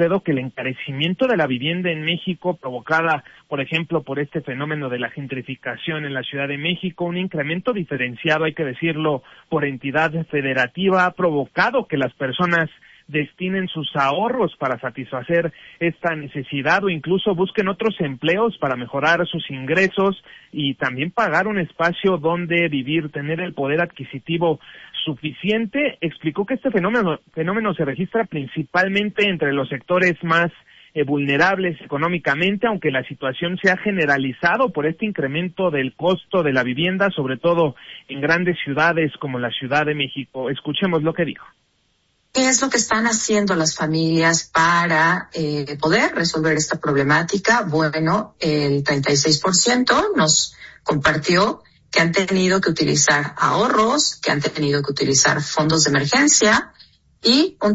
Alfredo, que el encarecimiento de la vivienda en México, provocada, por ejemplo, por este fenómeno de la gentrificación en la Ciudad de México, un incremento diferenciado, hay que decirlo, por entidad federativa, ha provocado que las personas destinen sus ahorros para satisfacer esta necesidad o incluso busquen otros empleos para mejorar sus ingresos y también pagar un espacio donde vivir, tener el poder adquisitivo suficiente. Explicó que este fenómeno se registra principalmente entre los sectores más vulnerables económicamente, aunque la situación se ha generalizado por este incremento del costo de la vivienda, sobre todo en grandes ciudades como la Ciudad de México. Escuchemos lo que dijo. ¿Qué es lo que están haciendo las familias para poder resolver esta problemática? Bueno, el 36% nos compartió que han tenido que utilizar ahorros, que han tenido que utilizar fondos de emergencia, y un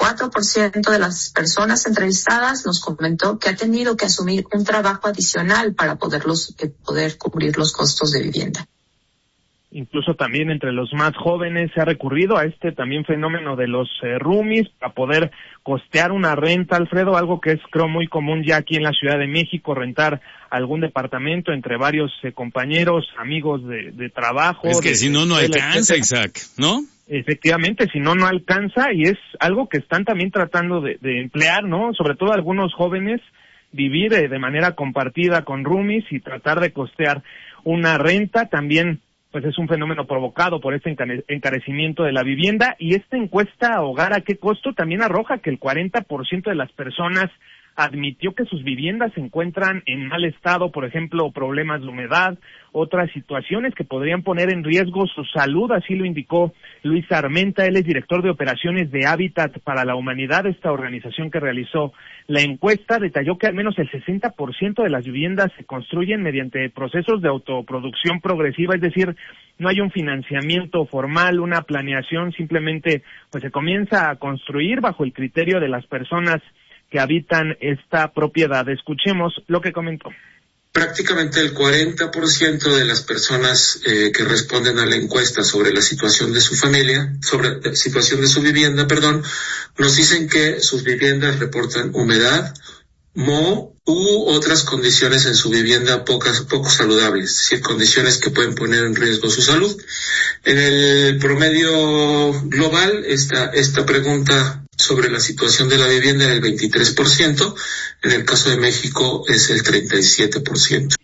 34% de las personas entrevistadas nos comentó que ha tenido que asumir un trabajo adicional para poder cubrir los costos de vivienda. Incluso también entre los más jóvenes se ha recurrido a este también fenómeno de los roomies para poder costear una renta, Alfredo, algo que es creo muy común ya aquí en la Ciudad de México, rentar algún departamento entre varios compañeros, amigos de trabajo. Es que si no alcanza, Isaac, ¿no? Efectivamente, si no alcanza, y es algo que están también tratando de emplear, ¿no? Sobre todo algunos jóvenes, vivir de manera compartida con roomies y tratar de costear una renta. También pues es un fenómeno provocado por este encarecimiento de la vivienda, y esta encuesta Hogar a qué costo también arroja que el 40% de las personas admitió que sus viviendas se encuentran en mal estado, por ejemplo, problemas de humedad, otras situaciones que podrían poner en riesgo su salud, así lo indicó Luis Armenta. Él es director de operaciones de Hábitat para la Humanidad, esta organización que realizó la encuesta. Detalló que al menos el 60% de las viviendas se construyen mediante procesos de autoproducción progresiva, es decir, no hay un financiamiento formal, una planeación, simplemente pues se comienza a construir bajo el criterio de las personas que habitan esta propiedad. Escuchemos lo que comentó. Prácticamente el 40% de las personas que responden a la encuesta sobre la situación de su familia, sobre la situación de su vivienda, nos dicen que sus viviendas reportan humedad, moho u otras condiciones en su vivienda poco saludables, es decir, condiciones que pueden poner en riesgo su salud. En el promedio global, esta pregunta sobre la situación de la vivienda en el 23%, en el caso de México es el 37%.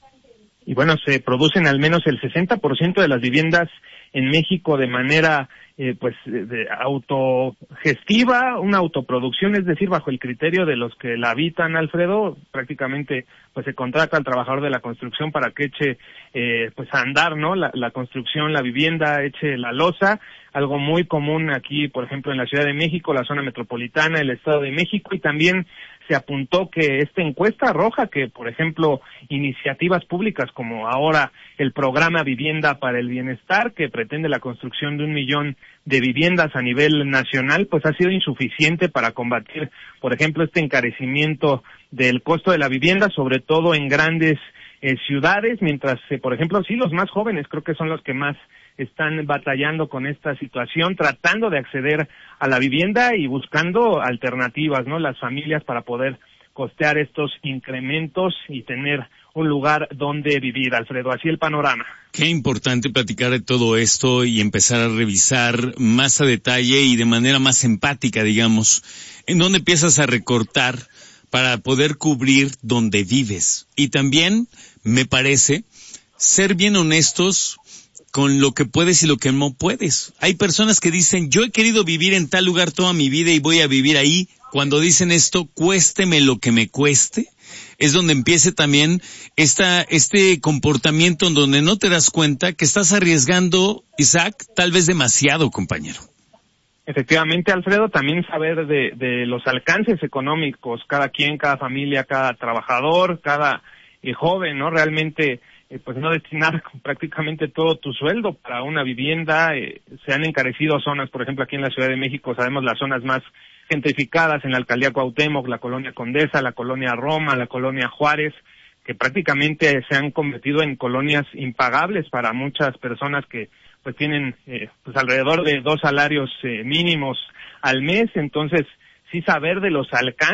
Y bueno, se producen al menos el 60% de las viviendas en México de manera de autogestiva, una autoproducción, es decir, bajo el criterio de los que la habitan, Alfredo. Prácticamente pues se contrata al trabajador de la construcción para que eche a andar, ¿no? La construcción, la vivienda, eche la losa, algo muy común aquí, por ejemplo, en la Ciudad de México, la zona metropolitana, el Estado de México. Y también se apuntó que esta encuesta arroja que, por ejemplo, iniciativas públicas como ahora el programa Vivienda para el Bienestar, que pretende la construcción de 1 millón de viviendas a nivel nacional, pues ha sido insuficiente para combatir, por ejemplo, este encarecimiento del costo de la vivienda, sobre todo en grandes ciudades, mientras, por ejemplo, sí, los más jóvenes creo que son los que más están batallando con esta situación, tratando de acceder a la vivienda y buscando alternativas, ¿no? Las familias para poder costear estos incrementos y tener un lugar donde vivir, Alfredo. Así el panorama. Qué importante platicar de todo esto y empezar a revisar más a detalle y de manera más empática, digamos, en dónde empiezas a recortar para poder cubrir donde vives. Y también, me parece, ser bien honestos con lo que puedes y lo que no puedes. Hay personas que dicen, yo he querido vivir en tal lugar toda mi vida y voy a vivir ahí. Cuando dicen esto, cuésteme lo que me cueste, es donde empiece también este comportamiento en donde no te das cuenta que estás arriesgando, Isaac, tal vez demasiado, compañero. Efectivamente, Alfredo, también saber de los alcances económicos, cada quien, cada familia, cada trabajador, cada joven, ¿no? Realmente pues no destinar prácticamente todo tu sueldo para una vivienda. Se han encarecido zonas, por ejemplo, aquí en la Ciudad de México, sabemos las zonas más gentrificadas en la alcaldía Cuauhtémoc, la colonia Condesa, la colonia Roma, la colonia Juárez, que prácticamente se han convertido en colonias impagables para muchas personas que pues tienen pues alrededor de 2 salarios mínimos al mes. Entonces, sí saber de los alcances